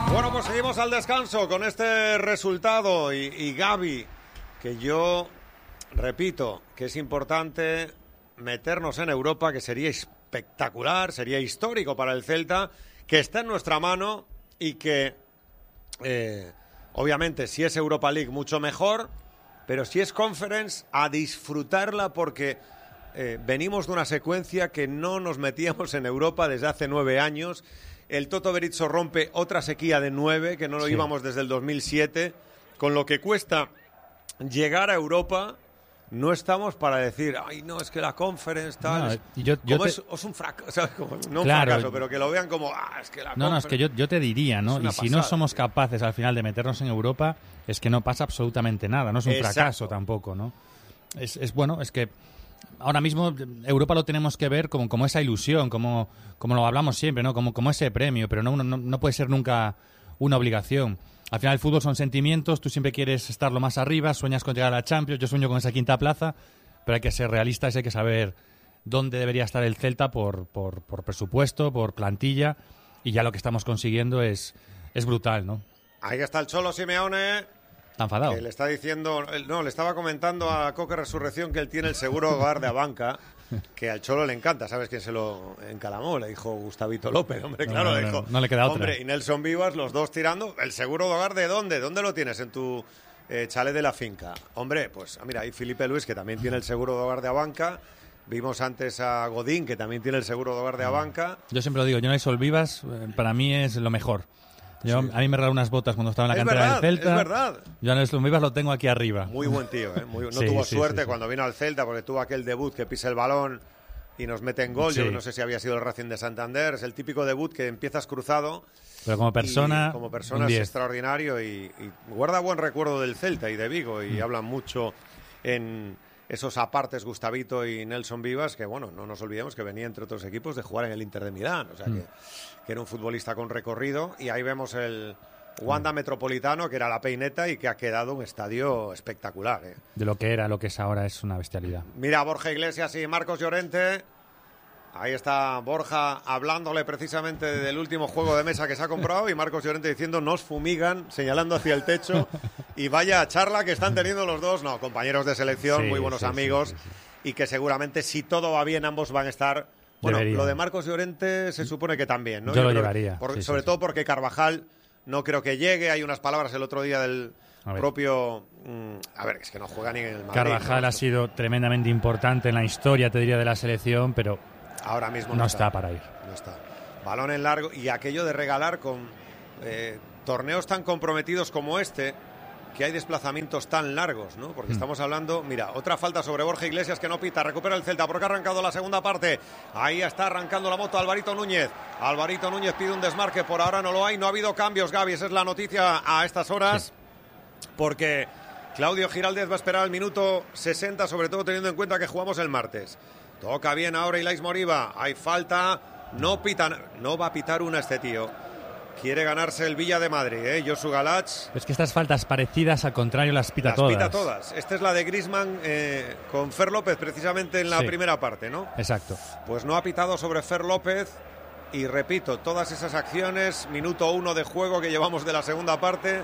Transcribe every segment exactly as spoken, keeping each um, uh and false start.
Bueno, pues seguimos al descanso con este resultado y, y Gavi, que yo repito que es importante meternos en Europa, que sería espectacular, sería histórico para el Celta, que está en nuestra mano y que eh, obviamente si es Europa League mucho mejor, pero si es Conference a disfrutarla porque eh, venimos de una secuencia que no nos metíamos en Europa desde hace nueve años. El Toto Berizzo rompe otra sequía de nueve, que no lo sí. íbamos desde el dos mil siete, con lo que cuesta llegar a Europa. No estamos para decir, ay, no, es que la Conference tal... No, y yo, yo como te... es, es un fracaso, o sea, como, no claro. un fracaso, pero que lo vean como, ah, es que la No, Conference... no, es que yo, yo te diría, ¿no? Y si pasada, no somos tío. capaces al final de meternos en Europa, es que no pasa absolutamente nada, no es un Exacto. fracaso tampoco, ¿no? Es, es bueno, es que ahora mismo Europa lo tenemos que ver como, como esa ilusión, como, como lo hablamos siempre, ¿no? Como, como ese premio, pero no, no, no puede ser nunca una obligación. Al final el fútbol son sentimientos, tú siempre quieres estar lo más arriba, sueñas con llegar a la Champions, yo sueño con esa quinta plaza, pero hay que ser realistas y hay que saber dónde debería estar el Celta por, por, por presupuesto, por plantilla, y ya lo que estamos consiguiendo es, es brutal, ¿no? Ahí está el Cholo Simeone. Está enfadado. Que le está diciendo, no, le estaba comentando a Coque Resurrección que él tiene el seguro hogar de Abanca, que al Cholo le encanta. ¿Sabes quién se lo encalamó? Le dijo Gustavito López, hombre, claro, no, no, le dijo. No, no le queda otra. Hombre, y Nelson Vivas, los dos tirando. ¿El seguro de hogar de dónde? ¿Dónde lo tienes? En tu eh, chalet de la finca. Hombre, pues mira, hay Felipe Luis, que también tiene el seguro de hogar de Abanca. Vimos antes a Godín, que también tiene el seguro de hogar de Abanca. Yo siempre lo digo, Nelson Vivas para mí es lo mejor. Yo, sí. A mí me regaló unas botas cuando estaba en la es cantera verdad, del Celta. Es verdad. Yo a Nelson Vivas lo tengo aquí arriba. Muy buen tío, ¿eh? Muy, no sí, tuvo sí, suerte sí, sí. cuando vino al Celta porque tuvo aquel debut que pisa el balón y nos mete en gol. Sí. Yo no sé si había sido el Racing de Santander. Es el típico debut que empiezas cruzado. Pero como persona, como persona es extraordinario y, y guarda buen recuerdo del Celta y de Vigo. Y mm. hablan mucho en esos apartes Gustavito y Nelson Vivas, que bueno, no nos olvidemos que venía entre otros equipos de jugar en el Inter de Milán. O sea, mm. que, que era un futbolista con recorrido. Y ahí vemos el Wanda Metropolitano, que era la peineta y que ha quedado un estadio espectacular, ¿eh? De lo que era, lo que es ahora, es una bestialidad. Mira, Borja Iglesias y Marcos Llorente. Ahí está Borja hablándole precisamente del último juego de mesa que se ha comprado y Marcos Llorente diciendo nos fumigan, señalando hacia el techo. Y vaya charla que están teniendo los dos, no, compañeros de selección, sí, muy buenos sí, amigos, sí, sí, sí. Y que seguramente si todo va bien ambos van a estar... Bueno, Debería. Lo de Marcos Llorente se supone que también, ¿no? Yo, Yo lo llevaría. Por, sí, sobre sí, todo sí. porque Carvajal no creo que llegue. Hay unas palabras el otro día del propio... Mmm, a ver, es que no juega ni en el Madrid. Carvajal ¿no? ha sido tremendamente importante en la historia, te diría, de la selección, pero ahora mismo no, no está, está para ir. No está. Balón en largo y aquello de regalar con eh, torneos tan comprometidos como este, que hay desplazamientos tan largos, ¿no? Porque mm. estamos hablando, mira, otra falta sobre Borja Iglesias que no pita, recupera el Celta porque ha arrancado la segunda parte. Ahí está arrancando la moto Alvarito Núñez. Alvarito Núñez pide un desmarque, por ahora no lo hay, no ha habido cambios, Gaby, esa es la noticia a estas horas, sí. porque Claudio Giraldez va a esperar al minuto sesenta, sobre todo teniendo en cuenta que jugamos el martes. Toca bien ahora Ilaix Moriba, hay falta, no pitan, no va a pitar una este tío. Quiere ganarse el Villa de Madrid, ¿eh? Josu Galach. Es que estas faltas parecidas, al contrario, las pita las todas. Las pita todas. Esta es la de Griezmann eh, con Fer López, precisamente en la sí. primera parte, ¿no? Exacto. Pues no ha pitado sobre Fer López. Y repito, todas esas acciones, minuto uno de juego que llevamos de la segunda parte.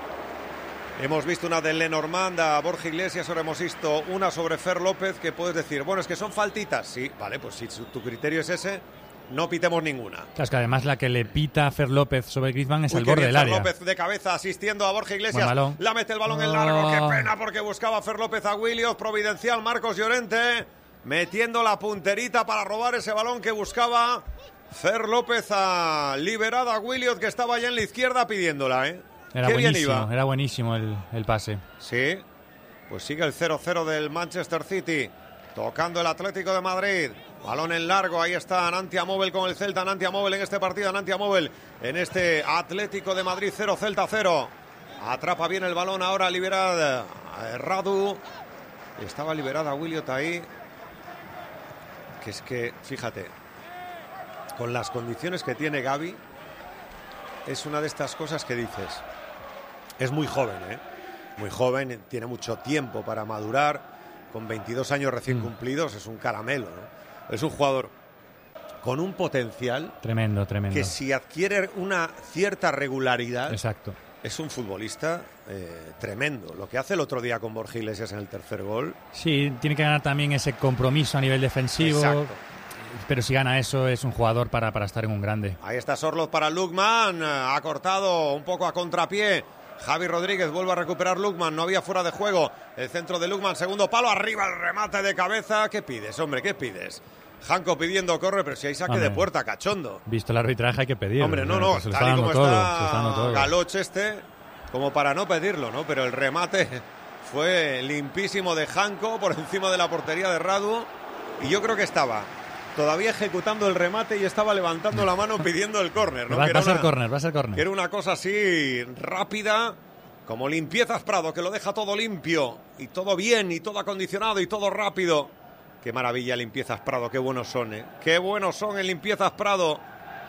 Hemos visto una de Lenormand a Borja Iglesias, ahora hemos visto una sobre Fer López, que puedes decir, bueno, es que son faltitas. Sí, vale, pues si tu criterio es ese... No pitemos ninguna. Claro, es que además la que le pita a Fer López sobre Griezmann es Uy, al borde del área. Fer López de cabeza asistiendo a Borja Iglesias. La mete el balón oh. en largo. Qué pena porque buscaba Fer López a Williams. Providencial Marcos Llorente metiendo la punterita para robar ese balón que buscaba Fer López a liberada a Williams, que estaba allá en la izquierda pidiéndola, ¿eh? Era Qué buenísimo, bien iba. Era buenísimo el, el pase. Sí, pues sigue el cero cero del Manchester City. Tocando el Atlético de Madrid. Balón en largo, ahí está Nantia Móvil con el Celta. Nantia Móvil en este partido, Nantia Móvil en este Atlético de Madrid cero, Celta cero. Atrapa bien el balón ahora, liberada Radu. Estaba liberada Williot ahí. Que es que, fíjate, con las condiciones que tiene Gavi, es una de estas cosas que dices. Es muy joven, ¿eh? Muy joven, tiene mucho tiempo para madurar. Con veintidós años recién mm. cumplidos, es un caramelo, ¿no? Es un jugador con un potencial tremendo, tremendo. Que si adquiere una cierta regularidad, exacto, es un futbolista eh, tremendo. Lo que hace el otro día con Borja Iglesias en el tercer gol. Sí, tiene que ganar también ese compromiso a nivel defensivo. Exacto. Pero si gana eso, es un jugador para, para estar en un grande. Ahí está Sorloz para Lukman. Ha cortado un poco a contrapié. Javi Rodríguez vuelve a recuperar Lukman. No había fuera de juego. El centro de Lukman, segundo palo. Arriba el remate de cabeza. ¿Qué pides, hombre? ¿Qué pides? Janko pidiendo corre, pero si hay saque hombre, de puerta, cachondo. Visto el arbitraje hay que pedir. Hombre, no, no. Se tal y como todo, está Galoch este, como para no pedirlo, ¿no? Pero el remate fue limpísimo de Janko por encima de la portería de Radu. Y yo creo que estaba todavía ejecutando el remate y estaba levantando la mano pidiendo el córner, ¿no? Va, que va a ser córner, va a ser córner. Que era una cosa así rápida, como Limpiezas Prado, que lo deja todo limpio y todo bien y todo acondicionado y todo rápido. Qué maravilla Limpiezas Prado, qué buenos son, ¿eh? Qué buenos son en Limpiezas Prado.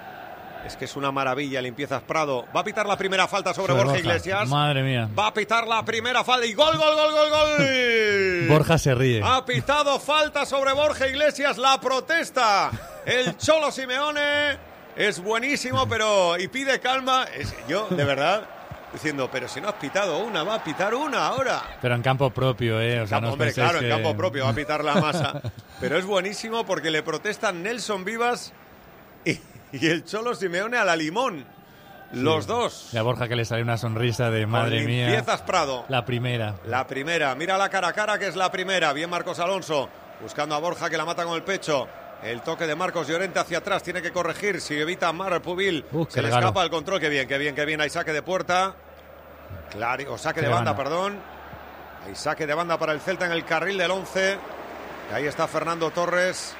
Es que es una maravilla Limpiezas Prado. Va a pitar la primera falta sobre, sobre Borja, Borja Iglesias. Madre mía. Va a pitar la primera falta y gol, gol, gol, gol, gol. Borja se ríe. Ha pitado falta sobre Borja Iglesias. La protesta el Cholo Simeone. Es buenísimo, pero... Y pide calma. Es, yo, de verdad... Diciendo, pero si no has pitado una, va a pitar una ahora. Pero en campo propio, ¿eh? O sea, campo, no hombre, claro, que... en campo propio va a pitar la masa. Pero es buenísimo porque le protestan Nelson Vivas y, y el Cholo Simeone a la limón. Sí. Los dos. Y a Borja que le sale una sonrisa de madre mía. Limpiezas Prado. La primera. La primera. Mira la cara a cara que es la primera. Bien Marcos Alonso. Buscando a Borja que la mata con el pecho. El toque de Marcos Llorente hacia atrás. Tiene que corregir. Si evita Mar Pubil. Uh, se le regalo. Escapa el control. Qué bien, qué bien, qué bien. Hay saque de puerta. Claro, o saque qué de banda, banda, perdón. Hay saque de banda para el Celta en el carril del once. Y ahí está Fernando Torres.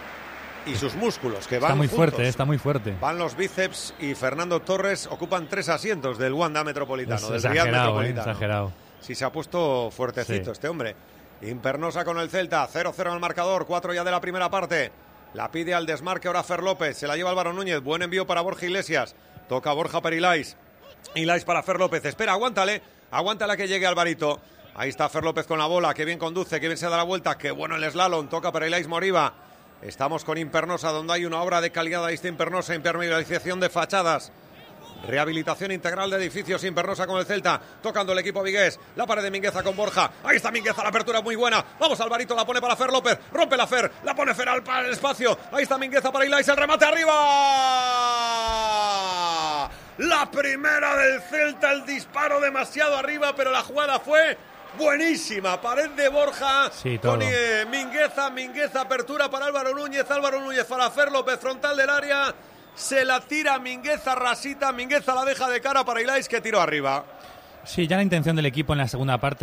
Y sus músculos, que van Está muy juntos. fuerte, está muy fuerte. Van los bíceps y Fernando Torres ocupan tres asientos del Wanda Metropolitano, es del Real Metropolitano. Eh, exagerado. Sí, se ha puesto fuertecito sí. este hombre. Impernosa con el Celta, cero cero en el marcador, cuatro ya de la primera parte. La pide al desmarque ahora Fer López, se la lleva Álvaro Núñez, buen envío para Borja Iglesias. Toca Borja Perilais. Ilais para Fer López, espera, aguántale, aguántale que llegue Alvarito. Ahí está Fer López con la bola, que bien conduce, que bien se da la vuelta, que bueno el slalom, toca para Ilais Moriba. Estamos con Impernosa, donde hay una obra de calidad. Ahí está Impernosa, impermeabilización de fachadas, rehabilitación integral de edificios. Impernosa con el Celta, tocando el equipo vigués, la pared de Mingueza con Borja. Ahí está Mingueza, la apertura muy buena. Vamos, Alvarito, la pone para Fer López, rompe la Fer, la pone Fer al para el espacio. Ahí está Mingueza para Ilais, el remate arriba. La primera del Celta, el disparo demasiado arriba, pero la jugada fue buenísima. Pared de Borja sí, con eh, Mingueza, Mingueza, apertura para Álvaro Núñez, Álvaro Núñez para Fer López, frontal del área. Se la tira Mingueza, rasita, Mingueza la deja de cara para Ilais, que tiró arriba. Sí, ya la intención del equipo en la segunda parte